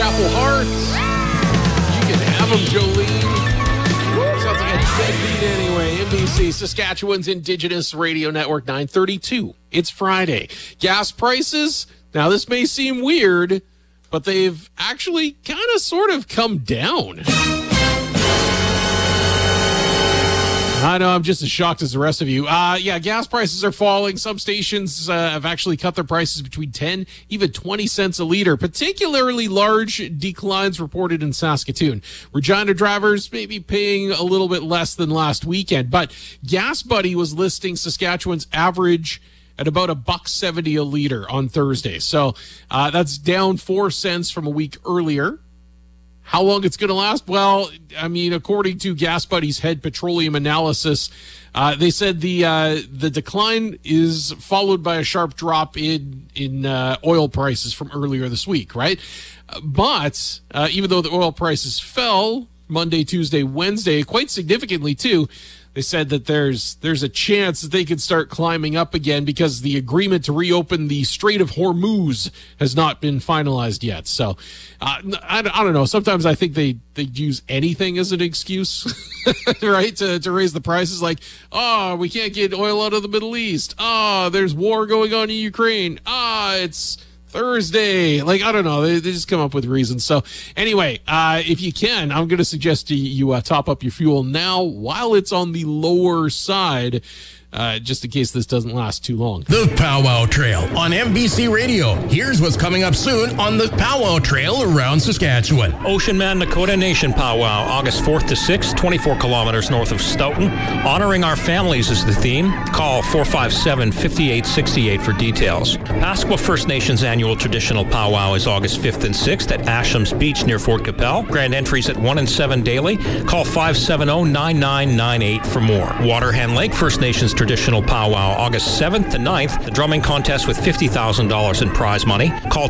Chapel Hearts. You can have them, Jolene. Sounds like a deadbeat anyway. NBC, Saskatchewan's Indigenous Radio Network, 9:32. It's Friday. Gas prices, now this may seem weird, but they've actually kind of sort of come down. I know, I'm just as shocked as the rest of you. Gas prices are falling. Some stations have actually cut their prices between 10, even 20 cents a liter. Particularly large declines reported in Saskatoon. Regina drivers may be paying a little bit less than last weekend, but Gas Buddy was listing Saskatchewan's average at about $1.70 a liter on Thursday. So that's down 4 cents from a week earlier. How long it's going to last? Well, I mean, according to Gas Buddy's head petroleum analysis, they said the decline is followed by a sharp drop in oil prices from earlier this week, right? But even though the oil prices fell Monday, Tuesday, Wednesday, quite significantly too, they said that there's a chance that they could start climbing up again because the agreement to reopen the Strait of Hormuz has not been finalized yet. So I don't know. Sometimes I think they use anything as an excuse, right, to raise the prices. Like, oh, we can't get oil out of the Middle East. Oh, there's war going on in Ukraine. It's Thursday. Like, I don't know. They just come up with reasons. So anyway, if you can, I'm going to suggest you top up your fuel now while it's on the lower side, just in case this doesn't last too long. The Powwow Trail on MBC Radio. Here's what's coming up soon on the Powwow Trail around Saskatchewan. Ocean Man Nakota Nation Powwow, August 4th to 6th, 24 kilometers north of Stoughton. Honoring our families is the theme. Call 457-5868 for details. Pasqua First Nations annual traditional powwow is August 5th and 6th at Asham's Beach near Fort Capel. Grand entries at 1 and 7 daily. Call 570-9998 for more. Waterhen Lake First Nations traditional powwow, August 7th to 9th. The drumming contest with $50,000 in prize money. Call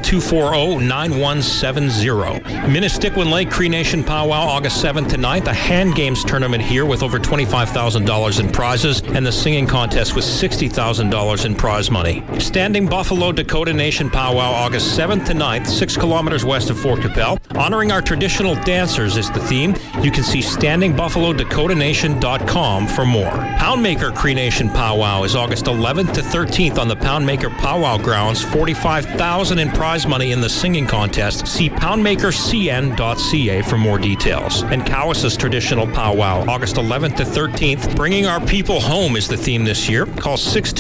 240-9170. Minnestickwin Lake Cree Nation powwow, August 7th to 9th. A hand games tournament here with over $25,000 in prizes, and the singing contest with $60,000 in prize money. Standing Buffalo Dakota Nation powwow, August 7th to 9th, 6 kilometers west of Fort Capel. Honoring our traditional dancers is the theme. You can see standingbuffalodakotanation.com for more. Poundmaker Cree Nation powwow is August 11th to 13th on the Poundmaker Powwow grounds. $45,000 in prize money in the singing contest. See poundmakercn.ca for more details. And Cowess's traditional powwow, August 11th to 13th. Bringing our people home is the theme this year. Call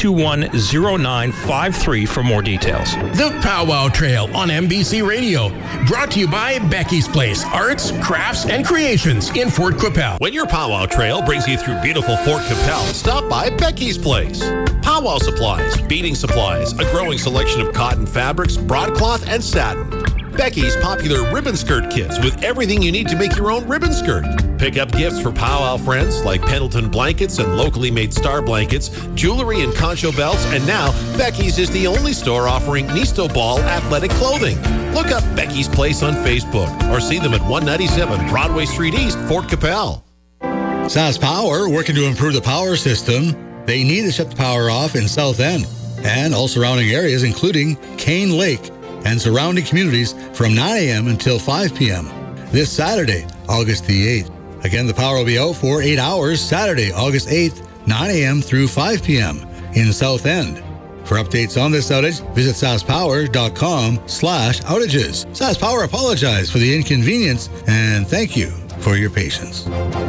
621-0953 for more details. The Powwow Trail on MBC Radio. Brought to you by Becky's Place, Arts, Crafts, and Creations in Fort Capel. When your Powwow Trail brings you through beautiful Fort Capel, stop by Becky's Place. Powwow supplies, beading supplies, a growing selection of cotton fabrics, broadcloth, and satin. Becky's popular ribbon skirt kits with everything you need to make your own ribbon skirt. Pick up gifts for powwow friends like Pendleton blankets and locally made star blankets, jewelry and concho belts, and now Becky's is the only store offering Nisto Ball athletic clothing. Look up Becky's Place on Facebook or see them at 197 Broadway Street East, Fort Capel. SaskPower working to improve the power system. They need to shut the power off in South End and all surrounding areas, including Cane Lake and surrounding communities from 9 a.m. until 5 p.m. this Saturday, August the 8th. Again, the power will be out for 8 hours Saturday, August 8th, 9 a.m. through 5 p.m. in South End. For updates on this outage, visit saskpower.com/outages. SaskPower apologized for the inconvenience and thank you for your patience.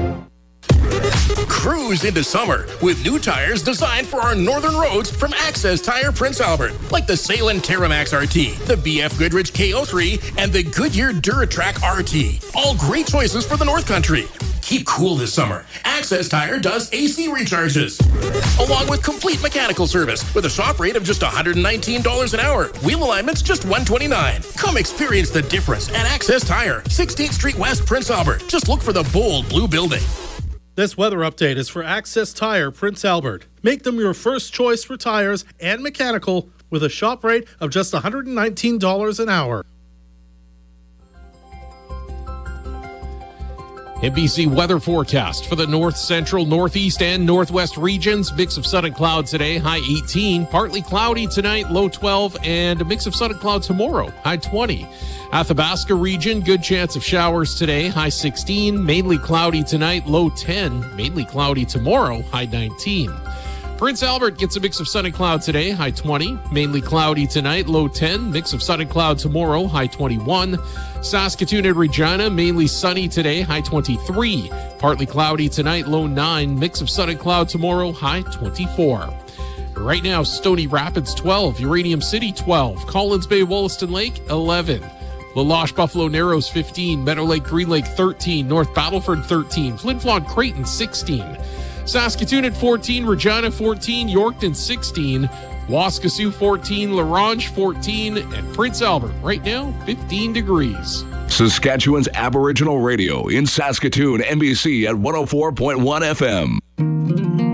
Cruise into summer with new tires designed for our northern roads from Access Tire Prince Albert, like the Salem Terramax RT, the BF Goodrich KO3, and the Goodyear Duratrack RT. All great choices for the North Country. Keep cool this summer. Access Tire does AC recharges, along with complete mechanical service with a shop rate of just $119 an hour. Wheel alignments just $129. Come experience the difference at Access Tire, 16th Street West, Prince Albert. Just look for the bold blue building. This weather update is for Access Tire Prince Albert. Make them your first choice for tires and mechanical with a shop rate of just $119 an hour. NBC weather forecast for the north, central, northeast, and northwest regions. Mix of sun and cloud today, high 18. Partly cloudy tonight, low 12. And a mix of sun and cloud tomorrow, high 20. Athabasca region, good chance of showers today, high 16. Mainly cloudy tonight, low 10. Mainly cloudy tomorrow, high 19. Prince Albert gets a mix of sun and cloud today, high 20. Mainly cloudy tonight, low 10. Mix of sun and cloud tomorrow, high 21. Saskatoon and Regina, mainly sunny today, high 23. Partly cloudy tonight, low 9. Mix of sun and cloud tomorrow, high 24. Right now, Stony Rapids 12, Uranium City 12, Collins Bay, Wollaston Lake 11. La Loche, Buffalo Narrows 15, Meadow Lake, Green Lake 13, North Battleford 13, Flin Flon, Creighton 16. Saskatoon at 14, Regina 14, Yorkton 16, Waskesiu 14, La Ronge 14, and Prince Albert right now 15 degrees. Saskatchewan's Aboriginal Radio in Saskatoon, NBC at 104.1 FM.